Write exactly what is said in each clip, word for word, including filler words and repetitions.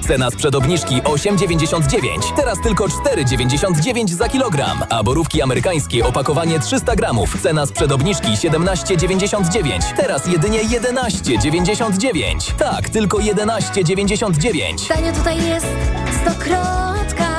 Cena sprzed obniżki osiem dziewięćdziesiąt dziewięć. Teraz tylko cztery dziewięćdziesiąt dziewięć za kilogram. A borówki amerykańskie opakowanie trzysta gramów. Cena sprzed obniżki siedemnaście dziewięćdziesiąt dziewięć. Teraz jedynie jedenaście dziewięćdziesiąt dziewięć. Tak, tylko jedenaście dziewięćdziesiąt dziewięć. Tanio tutaj jest stokrotka.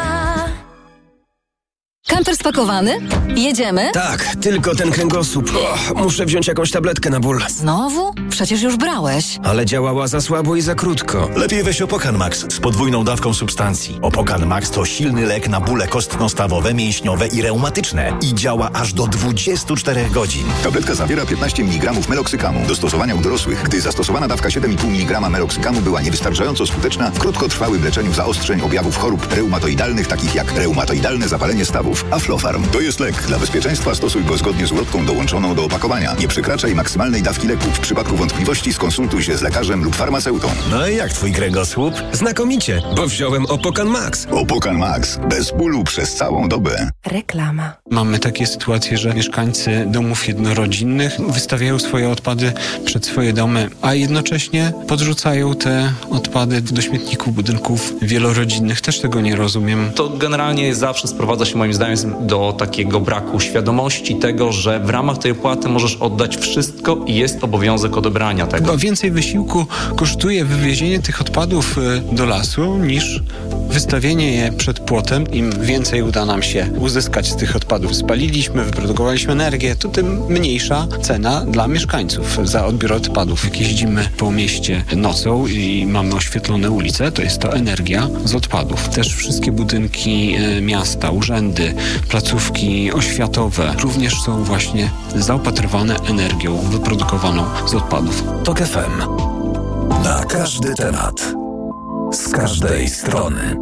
Kamper spakowany? Jedziemy? Tak, tylko ten kręgosłup. O, muszę wziąć jakąś tabletkę na ból. Znowu? Przecież już brałeś. Ale działała za słabo i za krótko. Lepiej weź Opokan Max z podwójną dawką substancji. Opokan Max to silny lek na bóle kostno-stawowe, mięśniowe i reumatyczne. I działa aż do dwudziestu czterech godzin. Tabletka zawiera piętnaście miligramów meloksykamu. Do stosowania u dorosłych, gdy zastosowana dawka siedem i pół miligrama meloksykamu była niewystarczająco skuteczna w krótkotrwałym leczeniu zaostrzeń objawów chorób reumatoidalnych, takich jak reumatoidalne zapalenie stawów. Aflofarm to jest lek. Dla bezpieczeństwa stosuj go zgodnie z ulotką dołączoną do opakowania. Nie przekraczaj maksymalnej dawki leku. W przypadku wątpliwości skonsultuj się z lekarzem lub farmaceutą. No i jak twój kręgosłup? Znakomicie, bo wziąłem Opokan Max. Opokan Max. Bez bólu przez całą dobę. Reklama. Mamy takie sytuacje, że mieszkańcy domów jednorodzinnych wystawiają swoje odpady przed swoje domy, a jednocześnie podrzucają te odpady do śmietników budynków wielorodzinnych. Też tego nie rozumiem. To generalnie zawsze sprowadza się moim zdaniem do takiego braku świadomości tego, że w ramach tej opłaty możesz oddać wszystko i jest obowiązek odebrania tego. Chyba więcej wysiłku kosztuje wywiezienie tych odpadów do lasu niż wystawienie je przed płotem. Im więcej uda nam się uzyskać z tych odpadów. Spaliliśmy, wyprodukowaliśmy energię, to tym mniejsza cena dla mieszkańców za odbiór odpadów. Jak jeździmy po mieście nocą i mamy oświetlone ulice, to jest to energia z odpadów. Też wszystkie budynki miasta, urzędy, placówki oświatowe również są właśnie zaopatrywane energią wyprodukowaną z odpadów. Tok F M. Na każdy temat. Z każdej strony.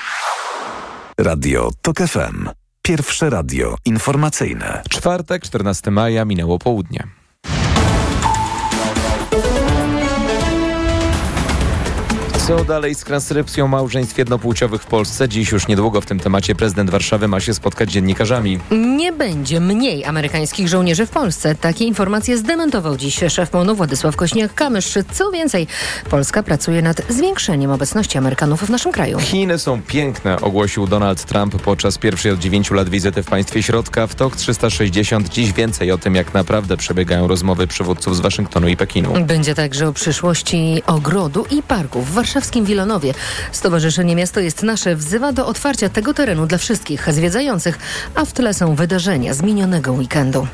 Radio Tok F M. Pierwsze radio informacyjne. Czwartek, czternastego maja, minęło południe. Co dalej z transkrypcją małżeństw jednopłciowych w Polsce? Dziś już niedługo w tym temacie prezydent Warszawy ma się spotkać z dziennikarzami. Nie będzie mniej amerykańskich żołnierzy w Polsce. Takie informacje zdementował dziś szef M O N-u Władysław Kośniak-Kamysz. Co więcej, Polska pracuje nad zwiększeniem obecności Amerykanów w naszym kraju. Chiny są piękne, ogłosił Donald Trump podczas pierwszej od dziewięciu lat wizyty w państwie środka. W Tok trzysta sześćdziesiąt dziś więcej o tym, jak naprawdę przebiegają rozmowy przywódców z Waszyngtonu i Pekinu. Będzie także o przyszłości ogrodu i parków w warszawskim Wilanowie. Stowarzyszenie Miasto jest Nasze wzywa do otwarcia tego terenu dla wszystkich zwiedzających, a w tle są wydarzenia z minionego weekendu.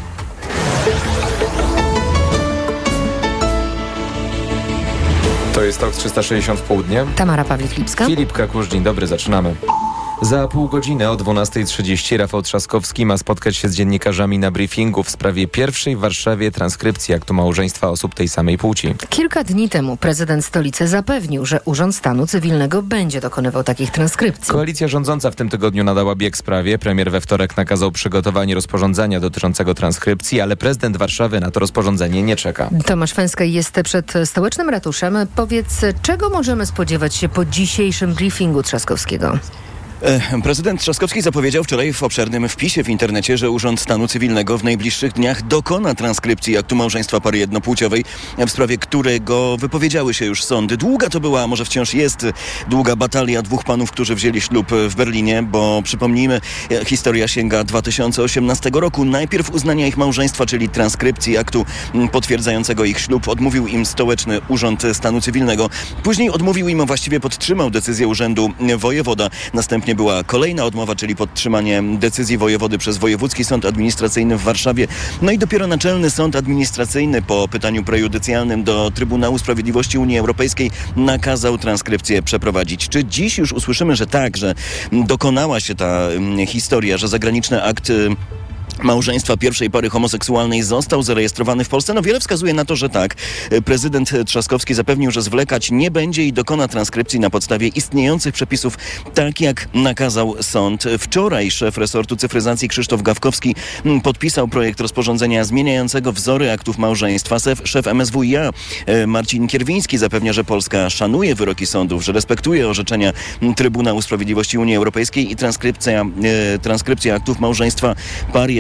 To jest Tok trzysta sześćdziesiąt w południe. Tamara Pawlik-Lipska. Filip Kakusz, dzień dobry, zaczynamy. Za pół godziny o dwunastej trzydzieści Rafał Trzaskowski ma spotkać się z dziennikarzami na briefingu w sprawie pierwszej w Warszawie transkrypcji aktu małżeństwa osób tej samej płci. Kilka dni temu prezydent stolicy zapewnił, że Urząd Stanu Cywilnego będzie dokonywał takich transkrypcji. Koalicja rządząca w tym tygodniu nadała bieg sprawie. Premier we wtorek nakazał przygotowanie rozporządzenia dotyczącego transkrypcji, ale prezydent Warszawy na to rozporządzenie nie czeka. Tomasz Fęskaj jest przed stołecznym ratuszem. Powiedz, czego możemy spodziewać się po dzisiejszym briefingu Trzaskowskiego? Prezydent Trzaskowski zapowiedział wczoraj w obszernym wpisie w internecie, że Urząd Stanu Cywilnego w najbliższych dniach dokona transkrypcji aktu małżeństwa pary jednopłciowej, w sprawie którego wypowiedziały się już sądy. Długa to była, może wciąż jest, długa batalia dwóch panów, którzy wzięli ślub w Berlinie, bo przypomnijmy, historia sięga dwa tysiące osiemnastego roku. Najpierw uznania ich małżeństwa, czyli transkrypcji aktu potwierdzającego ich ślub, odmówił im stołeczny Urząd Stanu Cywilnego. Później odmówił im, a właściwie podtrzymał decyzję urzędu wojewoda. Następnie była kolejna odmowa, czyli podtrzymanie decyzji wojewody przez Wojewódzki Sąd Administracyjny w Warszawie. No i dopiero Naczelny Sąd Administracyjny po pytaniu prejudycjalnym do Trybunału Sprawiedliwości Unii Europejskiej nakazał transkrypcję przeprowadzić. Czy dziś już usłyszymy, że tak, że dokonała się ta historia, że zagraniczny akt małżeństwa pierwszej pary homoseksualnej został zarejestrowany w Polsce? No wiele wskazuje na to, że tak. Prezydent Trzaskowski zapewnił, że zwlekać nie będzie i dokona transkrypcji na podstawie istniejących przepisów, tak jak nakazał sąd. Wczoraj szef resortu cyfryzacji Krzysztof Gawkowski podpisał projekt rozporządzenia zmieniającego wzory aktów małżeństwa. Szef M S W i A Marcin Kierwiński zapewnia, że Polska szanuje wyroki sądów, że respektuje orzeczenia Trybunału Sprawiedliwości Unii Europejskiej i transkrypcja, transkrypcja aktów małżeństwa par jednopłciowych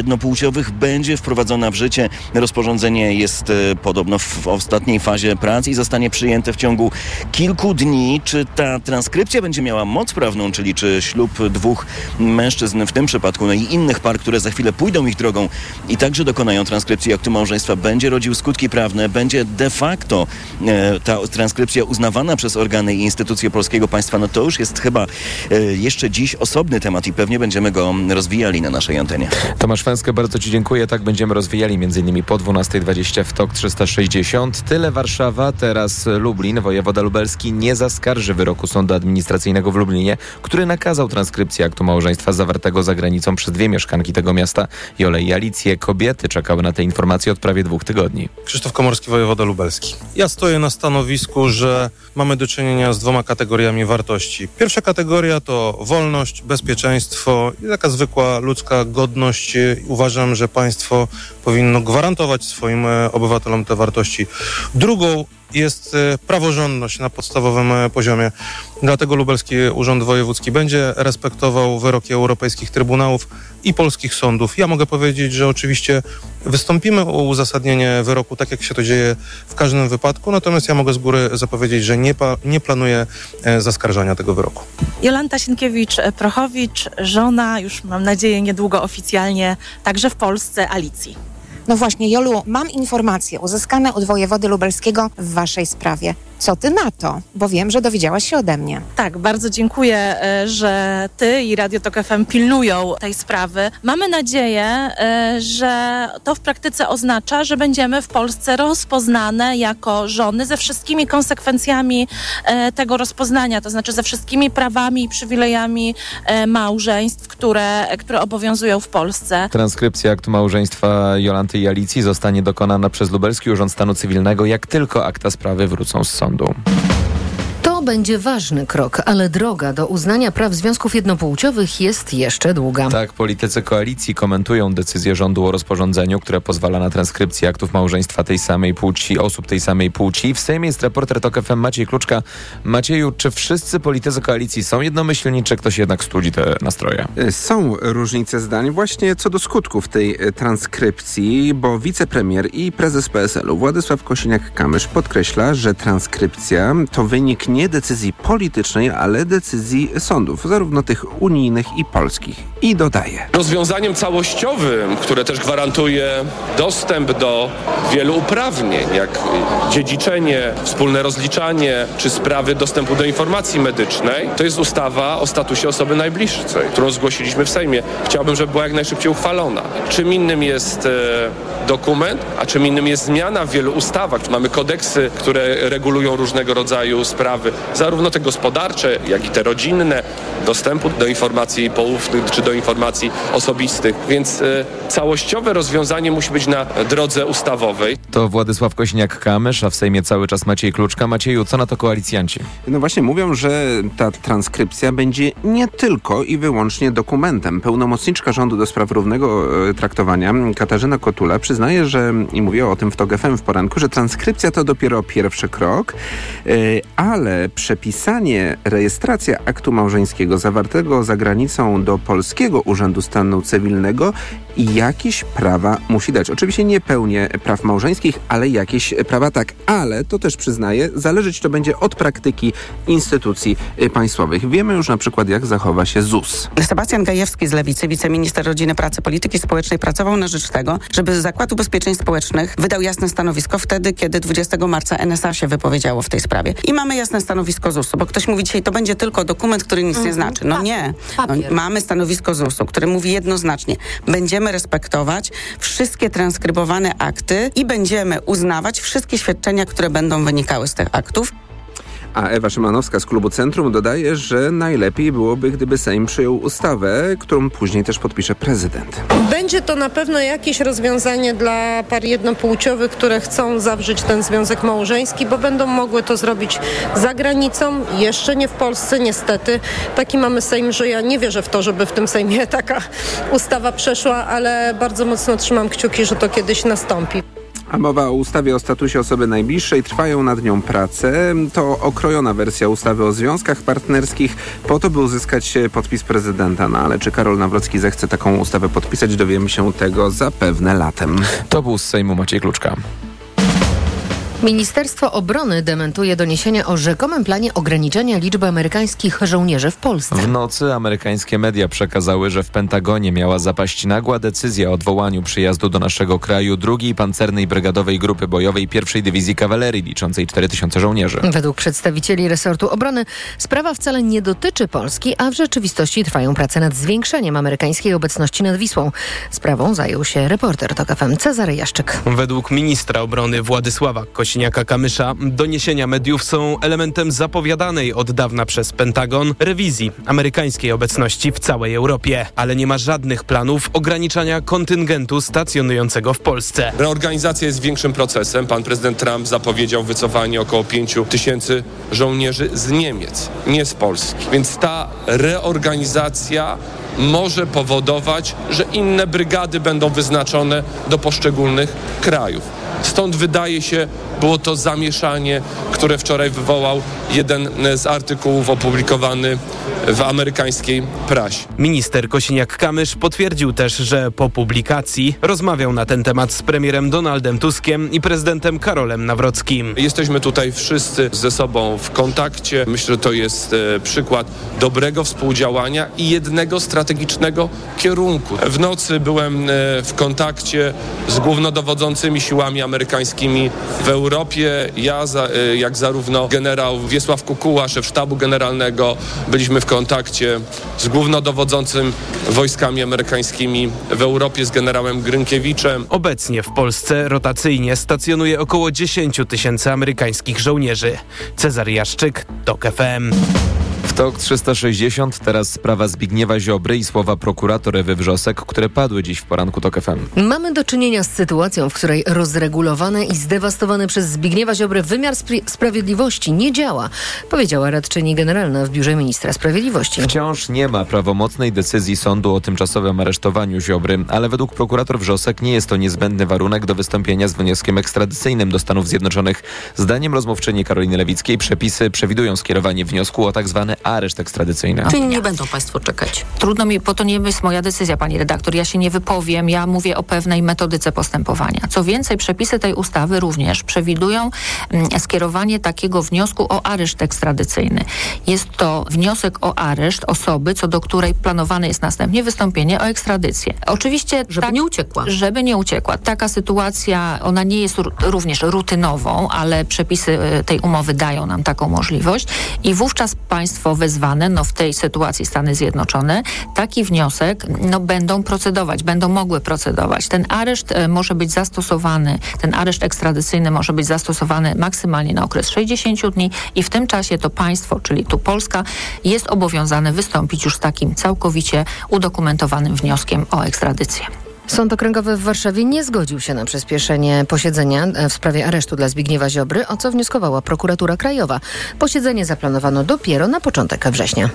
jednopłciowych będzie wprowadzona w życie. Rozporządzenie jest e, podobno w, w ostatniej fazie prac i zostanie przyjęte w ciągu kilku dni. Czy ta transkrypcja będzie miała moc prawną, czyli czy ślub dwóch mężczyzn w tym przypadku, no i innych par, które za chwilę pójdą ich drogą i także dokonają transkrypcji aktu małżeństwa, będzie rodził skutki prawne, będzie de facto e, ta transkrypcja uznawana przez organy i instytucje polskiego państwa, no to już jest chyba e, jeszcze dziś osobny temat i pewnie będziemy go rozwijali na naszej antenie. Tomasz Węskę, bardzo Ci dziękuję. Tak będziemy rozwijali m.in. po dwunasta dwadzieścia w T O K trzysta sześćdziesiąt. Tyle Warszawa, teraz Lublin. Wojewoda lubelski nie zaskarży wyroku Sądu Administracyjnego w Lublinie, który nakazał transkrypcję aktu małżeństwa zawartego za granicą przez dwie mieszkanki tego miasta. Jolę i Alicję. Kobiety czekały na te informacje od prawie dwóch tygodni. Krzysztof Komorski, wojewoda lubelski. Ja stoję na stanowisku, że mamy do czynienia z dwoma kategoriami wartości. Pierwsza kategoria to wolność, bezpieczeństwo i taka zwykła ludzka godność. Uważam, że państwo powinno gwarantować swoim obywatelom te wartości. Drugą jest praworządność na podstawowym poziomie. Dlatego Lubelski Urząd Wojewódzki będzie respektował wyroki europejskich trybunałów i polskich sądów. Ja mogę powiedzieć, że oczywiście wystąpimy o uzasadnienie wyroku, tak jak się to dzieje w każdym wypadku, natomiast ja mogę z góry zapowiedzieć, że nie, pa, nie planuję zaskarżania tego wyroku. Jolanta Sienkiewicz-Prochowicz, żona, już mam nadzieję niedługo oficjalnie, także w Polsce, Alicji. No właśnie, Jolu, mam informacje uzyskane od wojewody lubelskiego w waszej sprawie. Co ty na to? Bo wiem, że dowiedziałaś się ode mnie. Tak, bardzo dziękuję, że ty i Radio Tok F M pilnują tej sprawy. Mamy nadzieję, że to w praktyce oznacza, że będziemy w Polsce rozpoznane jako żony ze wszystkimi konsekwencjami tego rozpoznania, to znaczy ze wszystkimi prawami i przywilejami małżeństw, które, które obowiązują w Polsce. Transkrypcja aktu małżeństwa Jolanty i Alicji zostanie dokonana przez Lubelski Urząd Stanu Cywilnego, jak tylko akta sprawy wrócą z sądu. To będzie ważny krok, ale droga do uznania praw związków jednopłciowych jest jeszcze długa. Tak, politycy koalicji komentują decyzję rządu o rozporządzeniu, które pozwala na transkrypcję aktów małżeństwa tej samej płci, osób tej samej płci. W Sejmie jest reporter Tok F M Maciej Kluczka. Macieju, czy wszyscy politycy koalicji są jednomyślni, czy ktoś jednak studzi te nastroje? Są różnice zdań właśnie co do skutków tej transkrypcji, bo wicepremier i prezes P S L u Władysław Kosiniak-Kamysz podkreśla, że transkrypcja to wynik nie decyzji politycznej, ale decyzji sądów, zarówno tych unijnych i polskich. I dodaje. Rozwiązaniem całościowym, które też gwarantuje dostęp do wielu uprawnień, jak dziedziczenie, wspólne rozliczanie, czy sprawy dostępu do informacji medycznej, to jest ustawa o statusie osoby najbliższej, którą zgłosiliśmy w Sejmie. Chciałbym, żeby była jak najszybciej uchwalona. Czym innym jest e, dokument, a czym innym jest zmiana w wielu ustawach. Mamy kodeksy, które regulują różnego rodzaju sprawy, zarówno te gospodarcze, jak i te rodzinne, dostępu do informacji poufnych czy do informacji osobistych. Więc y, całościowe rozwiązanie musi być na drodze ustawowej. To Władysław Kosiniak-Kamysz, a w Sejmie cały czas Maciej Kluczka. Macieju, co na to koalicjanci? No właśnie mówią, że ta transkrypcja będzie nie tylko i wyłącznie dokumentem. Pełnomocniczka rządu do spraw równego e, traktowania Katarzyna Kotula przyznaje, że, i mówiła o tym w Tok F M w poranku, że transkrypcja to dopiero pierwszy krok, e, ale przepisanie, rejestracja aktu małżeńskiego zawartego za granicą do polskiego Urzędu Stanu Cywilnego i jakieś prawa musi dać. Oczywiście nie pełnię praw małżeńskich, ale jakieś prawa tak. Ale, to też przyznaję, zależeć to będzie od praktyki instytucji państwowych. Wiemy już na przykład, jak zachowa się Z U S. Sebastian Gajewski z Lewicy, wiceminister rodziny, pracy, polityki społecznej, pracował na rzecz tego, żeby Zakład Ubezpieczeń Społecznych wydał jasne stanowisko wtedy, kiedy dwudziestego marca N S A się wypowiedziało w tej sprawie. I mamy jasne stanowisko Z U S u, bo ktoś mówi dzisiaj, to będzie tylko dokument, który nic mm-hmm. nie znaczy. No nie. No, mamy stanowisko Z U S u, które mówi jednoznacznie. Będziemy respektować wszystkie transkrybowane akty i będziemy uznawać wszystkie świadczenia, które będą wynikały z tych aktów. A Ewa Szymanowska z Klubu Centrum dodaje, że najlepiej byłoby, gdyby Sejm przyjął ustawę, którą później też podpisze prezydent. Będzie to na pewno jakieś rozwiązanie dla par jednopłciowych, które chcą zawrzeć ten związek małżeński, bo będą mogły to zrobić za granicą, jeszcze nie w Polsce, niestety. Taki mamy Sejm, że ja nie wierzę w to, żeby w tym Sejmie taka ustawa przeszła, ale bardzo mocno trzymam kciuki, że to kiedyś nastąpi. A mowa o ustawie o statusie osoby najbliższej. Trwają nad nią prace. To okrojona wersja ustawy o związkach partnerskich po to, by uzyskać podpis prezydenta. No ale czy Karol Nawrocki zechce taką ustawę podpisać, dowiemy się tego zapewne latem. To był z Sejmu Maciej Kluczka. Ministerstwo Obrony dementuje doniesienia o rzekomym planie ograniczenia liczby amerykańskich żołnierzy w Polsce. W nocy amerykańskie media przekazały, że w Pentagonie miała zapaść nagła decyzja o odwołaniu przyjazdu do naszego kraju drugiej Pancernej Brygadowej Grupy Bojowej pierwszej Dywizji Kawalerii liczącej cztery tysiące żołnierzy. Według przedstawicieli resortu obrony sprawa wcale nie dotyczy Polski, a w rzeczywistości trwają prace nad zwiększeniem amerykańskiej obecności nad Wisłą. Sprawą zajął się reporter TOK F M Cezary Jaszczyk. Według ministra obrony Władysława Kosiniaka-Kamysza doniesienia mediów są elementem zapowiadanej od dawna przez Pentagon rewizji amerykańskiej obecności w całej Europie, ale nie ma żadnych planów ograniczania kontyngentu stacjonującego w Polsce. Reorganizacja jest większym procesem. Pan prezydent Trump zapowiedział wycofanie około pięciu tysięcy żołnierzy z Niemiec, nie z Polski. Więc ta reorganizacja może powodować, że inne brygady będą wyznaczone do poszczególnych krajów. Stąd wydaje się, było to zamieszanie, które wczoraj wywołał jeden z artykułów opublikowany w amerykańskiej prasie. Minister Kosiniak-Kamysz potwierdził też, że po publikacji rozmawiał na ten temat z premierem Donaldem Tuskiem i prezydentem Karolem Nawrockim. Jesteśmy tutaj wszyscy ze sobą w kontakcie. Myślę, że to jest e, przykład dobrego współdziałania i jednego strategicznego kierunku. W nocy byłem e, w kontakcie z głównodowodzącymi siłami amerykańskimi w Europie. Ja, za, e, jak zarówno generał Wiesław Kukuła, szef sztabu generalnego, byliśmy w kontakcie z głównodowodzącym wojskami amerykańskimi w Europie, z generałem Grynkiewiczem. Obecnie w Polsce rotacyjnie stacjonuje około dziesięć tysięcy amerykańskich żołnierzy. Cezary Jaszczyk, TOK F M. W TOK trzysta sześćdziesiąt teraz sprawa Zbigniewa Ziobry i słowa prokurator Ewy Wrzosek, które padły dziś w poranku TOK F M. Mamy do czynienia z sytuacją, w której rozregulowany i zdewastowany przez Zbigniewa Ziobrę wymiar spri- sprawiedliwości nie działa, powiedziała radczyni generalna w Biurze Ministra Sprawiedliwości. Wciąż nie ma prawomocnej decyzji sądu o tymczasowym aresztowaniu Ziobry, ale według prokurator Wrzosek nie jest to niezbędny warunek do wystąpienia z wnioskiem ekstradycyjnym do Stanów Zjednoczonych. Zdaniem rozmówczyni Karoliny Lewickiej przepisy przewidują skierowanie wniosku o tak zwany areszt ekstradycyjny. Czyli nie będą państwo czekać. Trudno mi, bo to nie jest moja decyzja, pani redaktor. Ja się nie wypowiem, ja mówię o pewnej metodyce postępowania. Co więcej, przepisy tej ustawy również przewidują mm, skierowanie takiego wniosku o areszt ekstradycyjny. Jest to wniosek o areszt osoby, co do której planowane jest następnie wystąpienie o ekstradycję. Oczywiście żeby tak, nie uciekła. Żeby nie uciekła. Taka sytuacja, ona nie jest r- również rutynową, ale przepisy tej umowy dają nam taką możliwość i wówczas państwo wezwane, no w tej sytuacji Stany Zjednoczone, taki wniosek, no będą procedować, będą mogły procedować. Ten areszt e, może być zastosowany, ten areszt ekstradycyjny może być zastosowany maksymalnie na okres sześćdziesiąt dni i w tym czasie to państwo, czyli tu Polska, jest obowiązane wystąpić już z takim całkowicie udokumentowanym wnioskiem o ekstradycję. Sąd Okręgowy w Warszawie nie zgodził się na przyspieszenie posiedzenia w sprawie aresztu dla Zbigniewa Ziobry, o co wnioskowała prokuratura krajowa. Posiedzenie zaplanowano dopiero na początek września.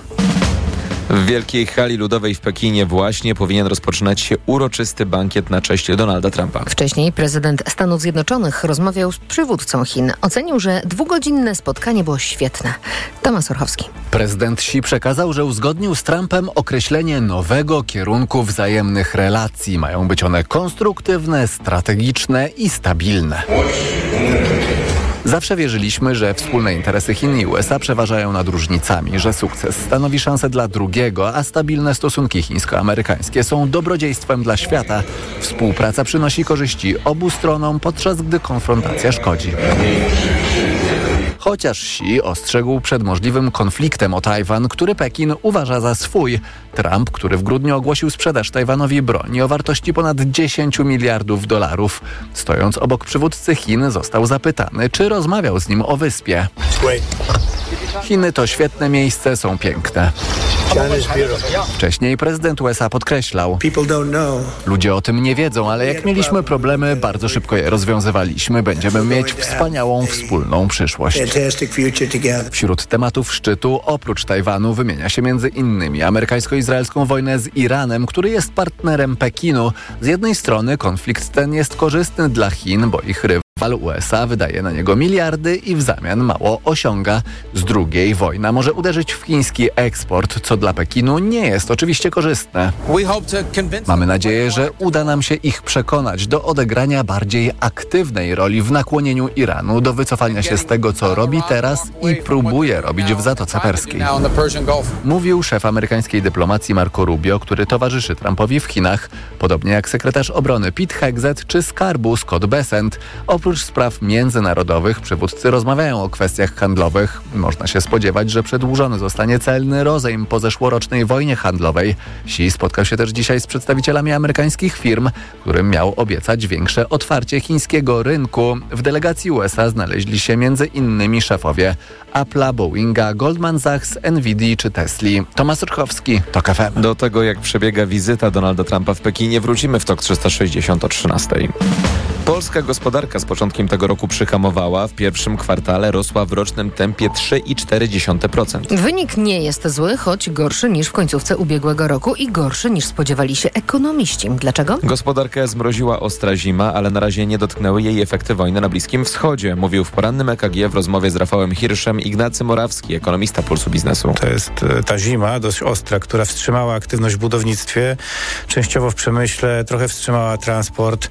W Wielkiej Hali Ludowej w Pekinie właśnie powinien rozpoczynać się uroczysty bankiet na cześć Donalda Trumpa. Wcześniej prezydent Stanów Zjednoczonych rozmawiał z przywódcą Chin. Ocenił, że dwugodzinne spotkanie było świetne. Tomasz Orchowski. Prezydent Xi przekazał, że uzgodnił z Trumpem określenie nowego kierunku wzajemnych relacji. Mają być one konstruktywne, strategiczne i stabilne. Zawsze wierzyliśmy, że wspólne interesy Chin i U S A przeważają nad różnicami, że sukces stanowi szansę dla drugiego, a stabilne stosunki chińsko-amerykańskie są dobrodziejstwem dla świata. Współpraca przynosi korzyści obu stronom, podczas gdy konfrontacja szkodzi. Chociaż Xi ostrzegł przed możliwym konfliktem o Tajwan, który Pekin uważa za swój. Trump, który w grudniu ogłosił sprzedaż Tajwanowi broni o wartości ponad dziesięć miliardów dolarów. Stojąc obok przywódcy Chin, został zapytany, czy rozmawiał z nim o wyspie. Chiny to świetne miejsce, są piękne. Wcześniej prezydent U S A podkreślał: ludzie o tym nie wiedzą, ale jak mieliśmy problemy, bardzo szybko je rozwiązywaliśmy. Będziemy mieć wspaniałą wspólną przyszłość. Wśród tematów szczytu oprócz Tajwanu wymienia się między innymi amerykańsko-izraelską wojnę z Iranem, który jest partnerem Pekinu. Z jednej strony konflikt ten jest korzystny dla Chin, bo ich rywal U S A wydaje na niego miliardy i w zamian mało osiąga. Z drugiej wojna może uderzyć w chiński eksport, co dla Pekinu nie jest oczywiście korzystne. Mamy nadzieję, że uda nam się ich przekonać do odegrania bardziej aktywnej roli w nakłonieniu Iranu do wycofania się z tego, co robi teraz i próbuje robić w Zatoce Perskiej. Mówił szef amerykańskiej dyplomacji Marco Rubio, który towarzyszy Trumpowi w Chinach, podobnie jak sekretarz obrony Pete Hegseth czy skarbu Scott Bessent. Oprócz spraw międzynarodowych przywódcy rozmawiają o kwestiach handlowych. Można się spodziewać, że przedłużony zostanie celny rozejm po zeszłorocznej wojnie handlowej. Xi spotkał się też dzisiaj z przedstawicielami amerykańskich firm, którym miał obiecać większe otwarcie chińskiego rynku. W delegacji U S A znaleźli się między innymi szefowie Apple'a, Boeinga, Goldman Sachs, Nvidia czy Tesli. Tomasz Rchowski, TOK F M. Do tego, jak przebiega wizyta Donalda Trumpa w Pekinie, wrócimy w TOK trzysta sześćdziesiąt o trzynastej. Polska gospodarka z początkiem tego roku przyhamowała. W pierwszym kwartale rosła w rocznym tempie trzy i cztery dziesiąte procent. Wynik nie jest zły, choć gorszy niż w końcówce ubiegłego roku i gorszy niż spodziewali się ekonomiści. Dlaczego? Gospodarkę zmroziła ostra zima, ale na razie nie dotknęły jej efekty wojny na Bliskim Wschodzie. Mówił w porannym E K G w rozmowie z Rafałem Hirszem Ignacy Morawski, ekonomista Pulsu Biznesu. To jest ta zima dość ostra, która wstrzymała aktywność w budownictwie, częściowo w przemyśle, trochę wstrzymała transport.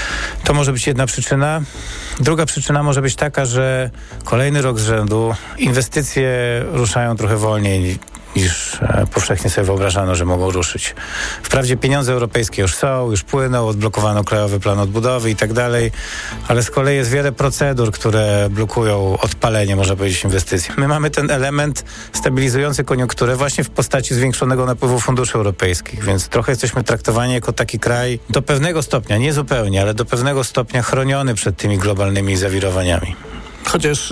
To może być jedna przyczyna. Druga przyczyna może być taka, że kolejny rok z rzędu inwestycje ruszają trochę wolniej niż powszechnie sobie wyobrażano, że mogą ruszyć. Wprawdzie pieniądze europejskie już są, już płyną, odblokowano Krajowy Plan Odbudowy i tak dalej, ale z kolei jest wiele procedur, które blokują odpalenie, można powiedzieć, inwestycji. My mamy ten element stabilizujący koniunkturę właśnie w postaci zwiększonego napływu funduszy europejskich, więc trochę jesteśmy traktowani jako taki kraj do pewnego stopnia, nie zupełnie, ale do pewnego stopnia chroniony przed tymi globalnymi zawirowaniami. Chociaż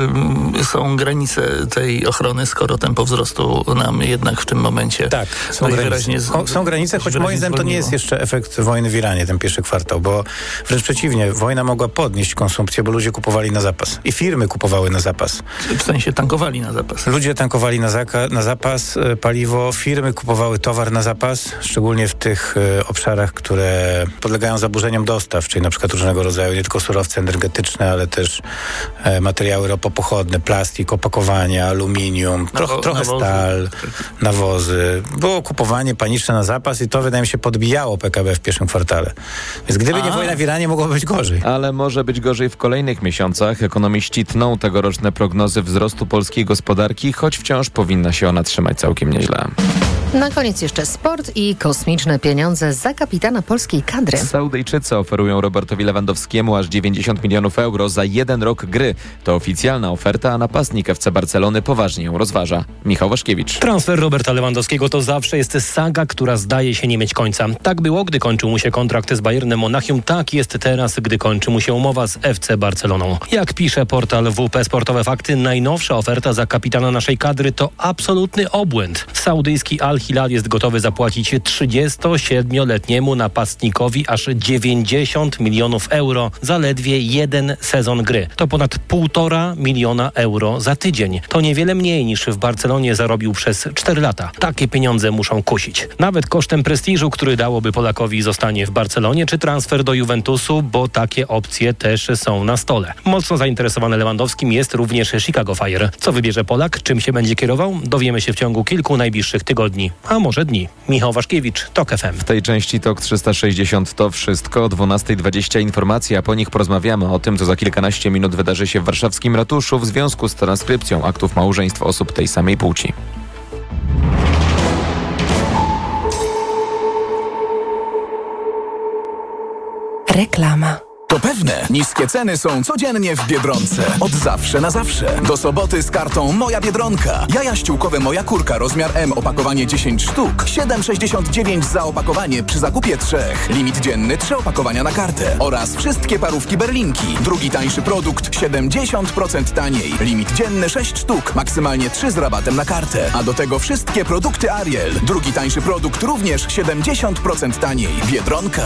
y, są granice tej ochrony, skoro tempo wzrostu nam jednak w tym momencie tak, są granice, z, są granice choć moim zdaniem to nie jest jeszcze efekt wojny w Iranie, ten pierwszy kwartał, bo wręcz przeciwnie, wojna mogła podnieść konsumpcję, bo ludzie kupowali na zapas i firmy kupowały na zapas. W sensie tankowali na zapas. Ludzie tankowali na, zaka- na zapas y, paliwo, firmy kupowały towar na zapas, szczególnie w tych y, obszarach, które podlegają zaburzeniom dostaw, czyli na przykład różnego rodzaju nie tylko surowce energetyczne, ale też materiały ropopochodne, plastik, opakowania, aluminium, Nawo- trochę, trochę nawozy. stal, nawozy. Było kupowanie paniczne na zapas i to, wydaje mi się, podbijało P K B w pierwszym kwartale. Więc gdyby A. nie wojna w Iranie, mogło być gorzej. Ale może być gorzej w kolejnych miesiącach. Ekonomiści tną tegoroczne prognozy wzrostu polskiej gospodarki, choć wciąż powinna się ona trzymać całkiem nieźle. Na koniec jeszcze sport i kosmiczne pieniądze za kapitana polskiej kadry. Saudyjczycy oferują Robertowi Lewandowskiemu aż dziewięćdziesiąt milionów euro za jeden rok gry. To oficjalna oferta, a napastnik F C Barcelony poważnie ją rozważa. Michał Waszkiewicz. Transfer Roberta Lewandowskiego to zawsze jest saga, która zdaje się nie mieć końca. Tak było, gdy kończył mu się kontrakt z Bayernem Monachium, tak jest teraz, gdy kończy mu się umowa z F C Barceloną. Jak pisze portal W P Sportowe Fakty, najnowsza oferta za kapitana naszej kadry to absolutny obłęd. Saudyjski Al Hilal jest gotowy zapłacić trzydziestosiedmioletniemu napastnikowi aż dziewięćdziesiąt milionów euro za ledwie jeden sezon gry. To ponad półtora miliona euro za tydzień. To niewiele mniej niż w Barcelonie zarobił przez cztery lata. Takie pieniądze muszą kusić. Nawet kosztem prestiżu, który dałoby Polakowi zostanie w Barcelonie, czy transfer do Juventusu, bo takie opcje też są na stole. Mocno zainteresowany Lewandowskim jest również Chicago Fire. Co wybierze Polak? Czym się będzie kierował? Dowiemy się w ciągu kilku najbliższych tygodni, a może dni. Michał Waszkiewicz, TOK F M. W tej części TOK trzysta sześćdziesiąt to wszystko. O dwunasta dwadzieścia informacje, a po nich porozmawiamy o tym, co za kilkanaście minut wydarzy się w warszawskim ratuszu w związku z transkrypcją aktów małżeństw osób tej samej płci. Reklama. To pewne, niskie ceny są codziennie w Biedronce. Od zawsze na zawsze. Do soboty z kartą Moja Biedronka. Jaja ściółkowe Moja Kurka rozmiar M, opakowanie dziesięć sztuk. siedem sześćdziesiąt dziewięć za opakowanie przy zakupie trzech. Limit dzienny trzy opakowania na kartę. Oraz wszystkie parówki Berlinki. Drugi tańszy produkt siedemdziesiąt procent taniej. Limit dzienny sześć sztuk. Maksymalnie trzy z rabatem na kartę. A do tego wszystkie produkty Ariel. Drugi tańszy produkt również siedemdziesiąt procent taniej. Biedronka.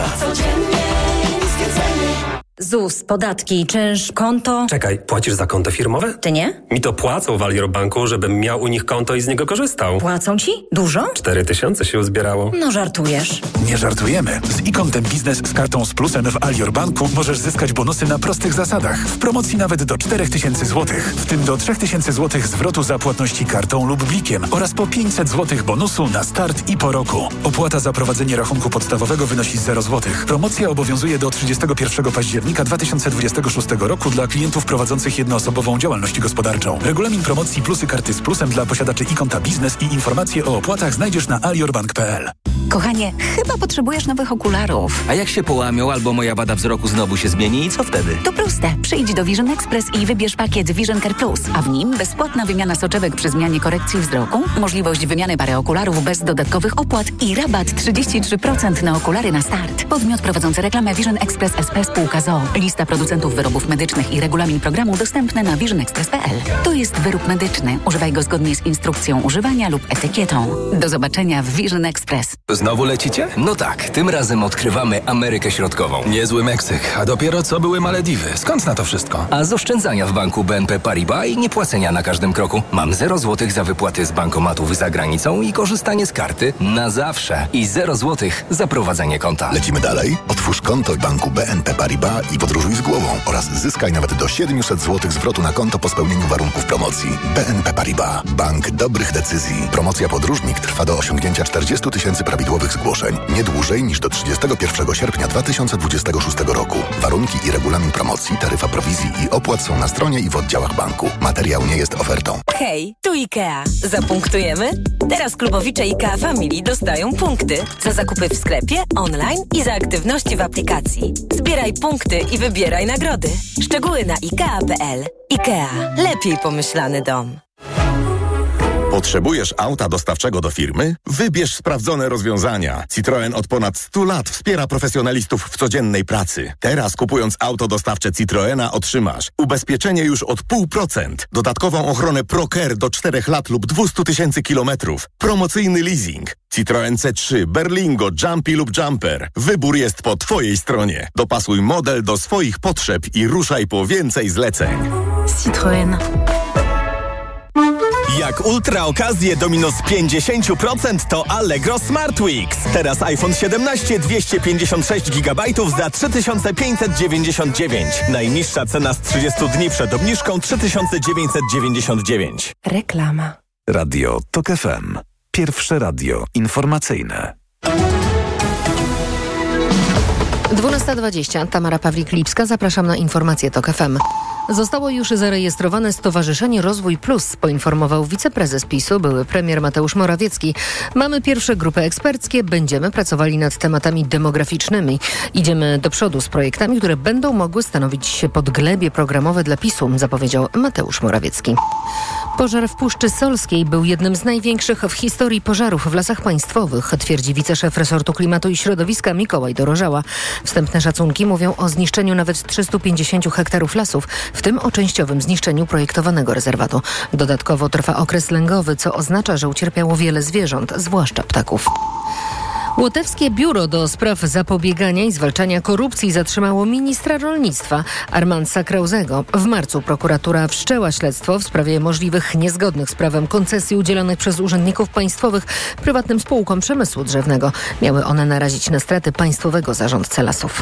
Z U S, podatki, czynsz, konto. Czekaj, płacisz za konto firmowe? Ty nie? Mi to płacą w Alior Banku, żebym miał u nich konto i z niego korzystał. Płacą ci? Dużo? Cztery tysiące się uzbierało. No żartujesz. Nie żartujemy. Z e-kontem biznes z kartą z plusem w Alior Banku możesz zyskać bonusy na prostych zasadach. W promocji nawet do cztery tysiące złotych. W tym do trzy tysiące złotych zwrotu za płatności kartą lub blikiem oraz po pięćset złotych bonusu na start i po roku. Opłata za prowadzenie rachunku podstawowego wynosi zero złotych. Promocja obowiązuje do trzydziestego pierwszego października dwa tysiące dwudziestego szóstego roku dla klientów prowadzących jednoosobową działalność gospodarczą. Regulamin promocji plusy karty z plusem dla posiadaczy e-konta biznes i informacje o opłatach znajdziesz na aliorbank kropka p l. Kochanie, chyba potrzebujesz nowych okularów. A jak się połamią albo moja wada wzroku znowu się zmieni i co wtedy? To proste. Przyjdź do Vision Express i wybierz pakiet Vision Care Plus, a w nim bezpłatna wymiana soczewek przy zmianie korekcji wzroku, możliwość wymiany pary okularów bez dodatkowych opłat i rabat trzydzieści trzy procent na okulary na start. Podmiot prowadzący reklamę Vision Express S P Spółka z o o. Lista producentów wyrobów medycznych i regulamin programu dostępne na vision express kropka p l. To jest wyrób medyczny. Używaj go zgodnie z instrukcją używania lub etykietą. Do zobaczenia w Vision Express. Znowu lecicie? No tak, tym razem odkrywamy Amerykę Środkową. Niezły Meksyk, a dopiero co były Malediwy. Skąd na to wszystko? A z oszczędzania w banku B N P Paribas i niepłacenia na każdym kroku. Mam zero złotych za wypłaty z bankomatów za granicą i korzystanie z karty na zawsze. I zero złotych za prowadzenie konta. Lecimy dalej? Otwórz konto w banku B N P Paribas i podróżuj z głową oraz zyskaj nawet do siedemset złotych zwrotu na konto po spełnieniu warunków promocji. B N P Paribas. Bank dobrych decyzji. Promocja podróżnik trwa do osiągnięcia czterdziestu tysięcy prawidłowych zgłoszeń. Nie dłużej niż do trzydziestego pierwszego sierpnia dwa tysiące dwudziestego szóstego roku. Warunki i regulamin promocji, taryfa prowizji i opłat są na stronie i w oddziałach banku. Materiał nie jest ofertą. Hej, tu IKEA. Zapunktujemy? Teraz klubowicze IKEA Family dostają punkty za zakupy w sklepie, online i za aktywności w aplikacji. Zbieraj punkty i wybieraj nagrody. Szczegóły na ikea kropka p l. IKEA. Lepiej pomyślany dom. Potrzebujesz auta dostawczego do firmy? Wybierz sprawdzone rozwiązania. Citroen od ponad stu lat wspiera profesjonalistów w codziennej pracy. Teraz kupując auto dostawcze Citroena otrzymasz ubezpieczenie już od pół procent, dodatkową ochronę ProCare do czterech lat lub dwieście tysięcy kilometrów, promocyjny leasing. Citroen C trzy, Berlingo, Jumpy lub Jumper. Wybór jest po Twojej stronie. Dopasuj model do swoich potrzeb i ruszaj po więcej zleceń. Citroen. Jak ultra okazje do minus pięćdziesiąt procent to Allegro Smart Weeks. Teraz iPhone siedemnaście dwieście pięćdziesiąt sześć gigabajtów za trzy tysiące pięćset dziewięćdziesiąt dziewięć. Najniższa cena z trzydziestu dni przed obniżką trzy tysiące dziewięćset dziewięćdziesiąt dziewięć. Reklama. Radio TOK F M. Pierwsze radio informacyjne. dwunasta dwadzieścia. Tamara Pawlik-Lipska. Zapraszam na informacje TOK F M. Zostało już zarejestrowane Stowarzyszenie Rozwój Plus, poinformował wiceprezes PiSu, były premier Mateusz Morawiecki. Mamy pierwsze grupy eksperckie, będziemy pracowali nad tematami demograficznymi. Idziemy do przodu z projektami, które będą mogły stanowić podglebie programowe dla PiSu, zapowiedział Mateusz Morawiecki. Pożar w Puszczy Solskiej był jednym z największych w historii pożarów w Lasach Państwowych, twierdzi wiceszef resortu klimatu i środowiska Mikołaj Dorożała. Wstępne szacunki mówią o zniszczeniu nawet trzystu pięćdziesięciu hektarów lasów, w tym o częściowym zniszczeniu projektowanego rezerwatu. Dodatkowo trwa okres lęgowy, co oznacza, że ucierpiało wiele zwierząt, zwłaszcza ptaków. Łotewskie Biuro do Spraw Zapobiegania i Zwalczania Korupcji zatrzymało ministra rolnictwa Armandsa Krauzego. W marcu prokuratura wszczęła śledztwo w sprawie możliwych niezgodnych z prawem koncesji udzielonych przez urzędników państwowych prywatnym spółkom przemysłu drzewnego. Miały one narazić na straty państwowego zarządcę lasów.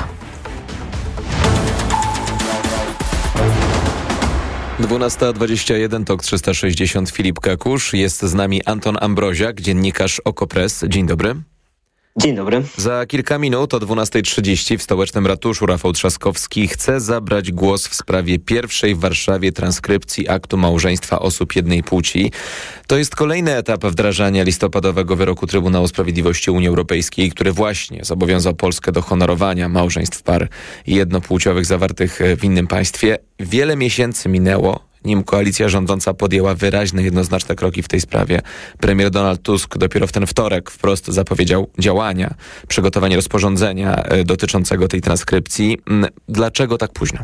dwunasta dwadzieścia jeden, TOK trzysta sześćdziesiąt, Filip Kakusz. Jest z nami Anton Ambroziak, dziennikarz Okopres. Dzień dobry. Dzień dobry. Za kilka minut o dwunasta trzydzieści w stołecznym ratuszu Rafał Trzaskowski chce zabrać głos w sprawie pierwszej w Warszawie transkrypcji aktu małżeństwa osób jednej płci. To jest kolejny etap wdrażania listopadowego wyroku Trybunału Sprawiedliwości Unii Europejskiej, który właśnie zobowiązał Polskę do honorowania małżeństw par jednopłciowych zawartych w innym państwie. Wiele miesięcy minęło, nim koalicja rządząca podjęła wyraźne, jednoznaczne kroki w tej sprawie. Premier Donald Tusk dopiero w ten wtorek wprost zapowiedział działania, przygotowanie rozporządzenia dotyczącego tej transkrypcji. Dlaczego tak późno?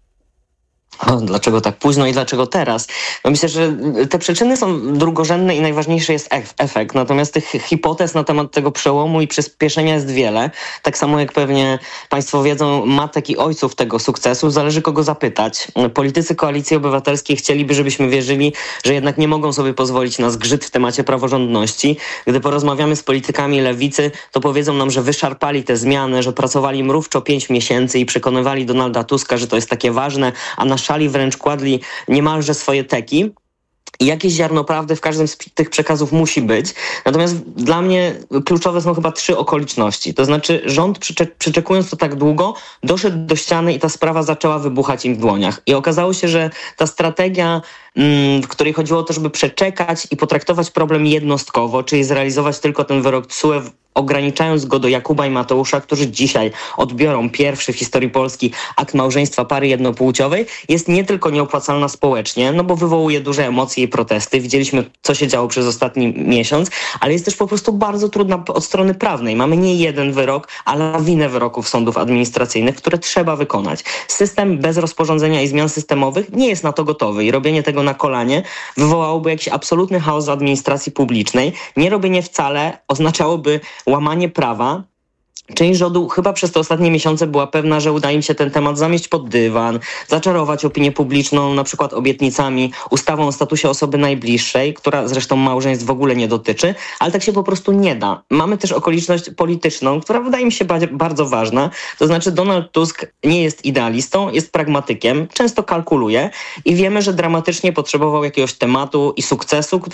O, dlaczego tak późno i dlaczego teraz? No myślę, że te przyczyny są drugorzędne i najważniejszy jest efekt. Natomiast tych hipotez na temat tego przełomu i przyspieszenia jest wiele. Tak samo jak pewnie Państwo wiedzą, matek i ojców tego sukcesu, zależy kogo zapytać. Politycy Koalicji Obywatelskiej chcieliby, żebyśmy wierzyli, że jednak nie mogą sobie pozwolić na zgrzyt w temacie praworządności. Gdy porozmawiamy z politykami lewicy, to powiedzą nam, że wyszarpali te zmiany, że pracowali mrówczo pięć miesięcy i przekonywali Donalda Tuska, że to jest takie ważne, a na szali wręcz kładli niemalże swoje teki. I jakieś ziarno prawdy w każdym z tych przekazów musi być. Natomiast dla mnie kluczowe są chyba trzy okoliczności. To znaczy rząd przeczekując to tak długo doszedł do ściany i ta sprawa zaczęła wybuchać im w dłoniach. I okazało się, że ta strategia, w której chodziło o to, żeby przeczekać i potraktować problem jednostkowo, czyli zrealizować tylko ten wyrok T S U E, ograniczając go do Jakuba i Mateusza, którzy dzisiaj odbiorą pierwszy w historii Polski akt małżeństwa pary jednopłciowej, jest nie tylko nieopłacalna społecznie, no bo wywołuje duże emocje i protesty. Widzieliśmy, co się działo przez ostatni miesiąc, ale jest też po prostu bardzo trudna od strony prawnej. Mamy nie jeden wyrok, a lawinę wyroków sądów administracyjnych, które trzeba wykonać. System bez rozporządzenia i zmian systemowych nie jest na to gotowy i robienie tego na kolanie wywołałoby jakiś absolutny chaos w administracji publicznej. Nie robienie wcale oznaczałoby łamanie prawa. Część rządu chyba przez te ostatnie miesiące była pewna, że uda im się ten temat zamieść pod dywan, zaczarować opinię publiczną, na przykład obietnicami, ustawą o statusie osoby najbliższej, która zresztą małżeństw w ogóle nie dotyczy, ale tak się po prostu nie da. Mamy też okoliczność polityczną, która wydaje mi się bardzo ważna, to znaczy Donald Tusk nie jest idealistą, jest pragmatykiem, często kalkuluje i wiemy, że dramatycznie potrzebował jakiegoś tematu i sukcesu,